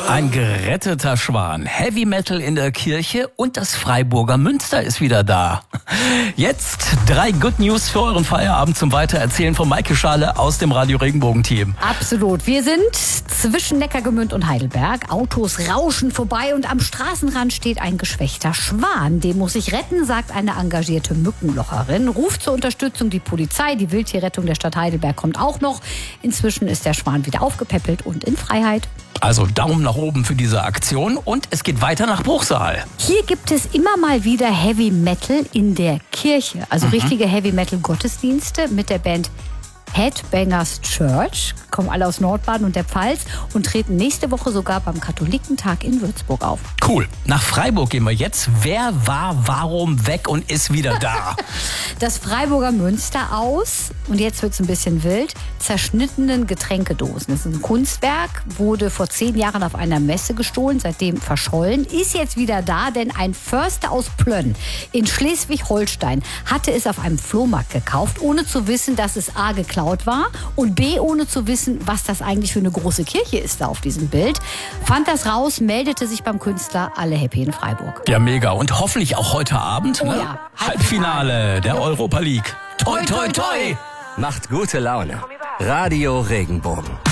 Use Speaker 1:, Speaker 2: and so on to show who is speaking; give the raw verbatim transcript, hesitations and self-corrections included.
Speaker 1: Ein geretteter Schwan, Heavy Metal in der Kirche und das Freiburger Münster ist wieder da. Jetzt drei Good News für euren Feierabend zum Weitererzählen von Maike Schale aus dem Radio Regenbogen-Team.
Speaker 2: Absolut. Wir sind zwischen Neckargemünd und Heidelberg. Autos rauschen vorbei und am Straßenrand steht ein geschwächter Schwan. Den muss ich retten, sagt eine engagierte Mückenlocherin. Ruft zur Unterstützung die Polizei. Die Wildtierrettung der Stadt Heidelberg kommt auch noch. Inzwischen ist der Schwan wieder aufgepäppelt und in Freiheit.
Speaker 1: Also Daumen nach oben für diese Aktion und es geht weiter nach Bruchsal.
Speaker 2: Hier gibt es immer mal wieder Heavy Metal in der Kirche. Also mhm. richtige Heavy Metal Gottesdienste mit der Band Headbangers Church. Kommen alle aus Nordbaden und der Pfalz und treten nächste Woche sogar beim Katholikentag in Würzburg auf.
Speaker 1: Cool. Nach Freiburg gehen wir jetzt. Wer war warum weg und ist wieder da?
Speaker 2: Das Freiburger Münster aus, und jetzt wird es ein bisschen wild, zerschnittenen Getränkedosen. Das ist ein Kunstwerk, wurde vor zehn Jahren auf einer Messe gestohlen, seitdem verschollen, ist jetzt wieder da, denn ein Förster aus Plönn in Schleswig-Holstein hatte es auf einem Flohmarkt gekauft, ohne zu wissen, dass es A geklaut war und B ohne zu wissen, was das eigentlich für eine große Kirche ist da auf diesem Bild. Fand das raus, meldete sich beim Künstler, alle happy in Freiburg.
Speaker 1: Ja, mega. Und hoffentlich auch heute Abend,
Speaker 2: oh,
Speaker 1: ne?
Speaker 2: Ja.
Speaker 1: Halbfinale der Europa League. Toi, toi, toi!
Speaker 3: Macht gute Laune. Radio Regenbogen.